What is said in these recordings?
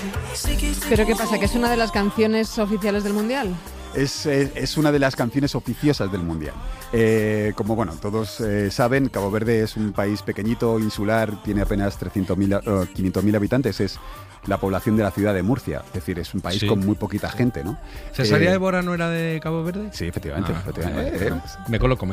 ¿Pero qué pasa? ¿Que es una de las canciones oficiales del Mundial? Es una de las canciones oficiosas del Mundial. Como bueno, todos saben, Cabo Verde es un país pequeñito, insular, tiene apenas 500.000 habitantes, es la población de la ciudad de Murcia, es decir, es un país con muy poquita gente, ¿no? ¿Cesárea Évora no era de Cabo Verde? Sí, efectivamente. Me coloco.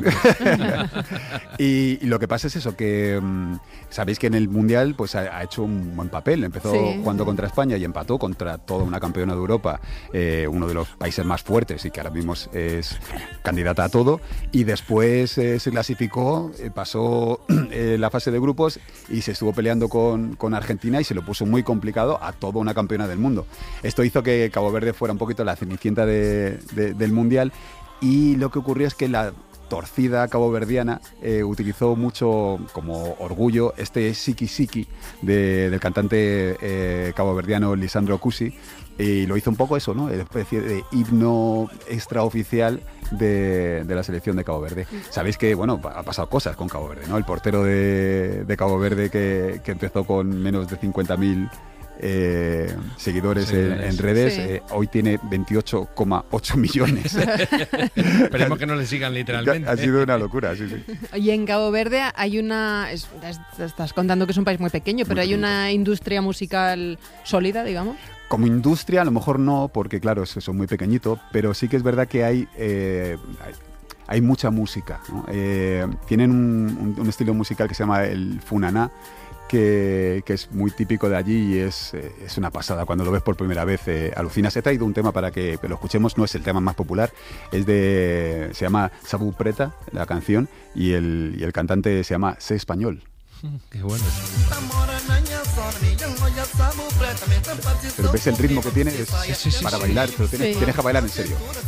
Y lo que pasa es eso, que sabéis que en el Mundial pues ha hecho un buen papel, empezó jugando contra España y empató contra toda una campeona de Europa, uno de los países más fuertes y que ahora mismo es candidata a todo, y después se clasificó, pasó la fase de grupos y se estuvo peleando con Argentina y se lo puso muy complicado a toda una campeona del mundo. Esto hizo que Cabo Verde fuera un poquito la cenicienta del Mundial, y lo que ocurrió es que la torcida caboverdiana utilizó mucho como orgullo este Siki Siki del cantante caboverdiano Lisandro Cusi, y lo hizo un poco eso, ¿no? Una especie de himno extraoficial de la selección de Cabo Verde. Sabéis que, bueno, ha pasado cosas con Cabo Verde, ¿no? El portero de Cabo Verde que empezó con menos de 50.000 seguidores en redes, hoy tiene 28,8 millones. Esperemos que no le sigan literalmente. Ha sido una locura, sí. Y en Cabo Verde hay estás contando que es un país muy pequeño, pero hay una industria musical sólida, digamos. Como industria a lo mejor no, porque claro, eso es muy pequeñito, pero sí que es verdad que hay mucha música, ¿no? Tienen un estilo musical que se llama el funaná, que es muy típico de allí y es una pasada. Cuando lo ves por primera vez alucinas. He traído un tema para que lo escuchemos, no es el tema más popular, se llama Sabu Preta, la canción, y el cantante se llama Sé Español. Qué bueno. Pero ves el ritmo que tiene, para bailar, pero tienes que bailar en serio.